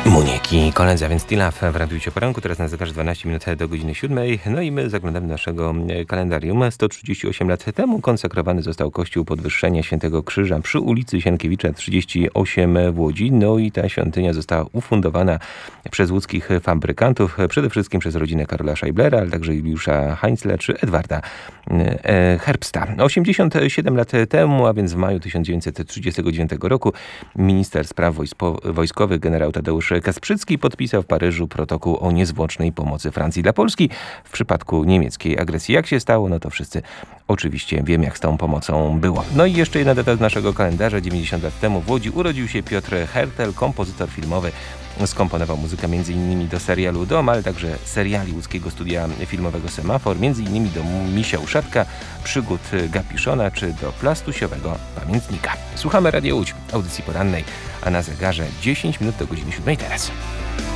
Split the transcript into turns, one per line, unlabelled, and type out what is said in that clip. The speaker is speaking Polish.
Munieki, koledzy, więc Tilaf w Radiu Cię Poranku, teraz na zegarze 12 minut do godziny 7. No i my zaglądamy do naszego kalendarium. 138 lat temu konsekrowany został kościół Podwyższenia Świętego Krzyża przy ulicy Sienkiewicza 38 w Łodzi. No i ta świątynia została ufundowana przez łódzkich fabrykantów, przede wszystkim przez rodzinę Karola Scheiblera, ale także Juliusza Heinzla czy Edwarda Herbsta. 87 lat temu, a więc w maju 1939 roku, minister spraw wojskowych generał Tadeusz Kasprzycki podpisał w Paryżu protokół o niezwłocznej pomocy Francji dla Polski w przypadku niemieckiej agresji. Jak się stało? No to wszyscy oczywiście wiemy, jak z tą pomocą było. No i jeszcze jedna data z naszego kalendarza. 90 lat temu w Łodzi urodził się Piotr Hertel, kompozytor filmowy. Skomponował muzykę m.in. do serialu Dom, ale także seriali łódzkiego studia filmowego Semafor, m.in. do Misia Uszatka, Przygód Gapiszona czy do Plastusiowego Pamiętnika. Słuchamy Radio Łódź, audycji porannej, a na zegarze 10 minut do godziny 7 teraz.